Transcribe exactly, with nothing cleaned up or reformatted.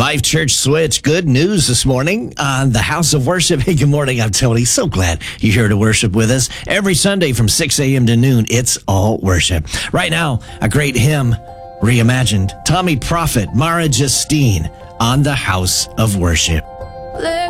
Life Church Switch, good news this morning on the House of Worship. Hey, good morning. I'm Tony. So glad you're here to worship with us. Every Sunday from six a.m. to noon, it's all worship. Right now, a great hymn reimagined. Tommy Prophet, Mara Justine on the House of Worship. There's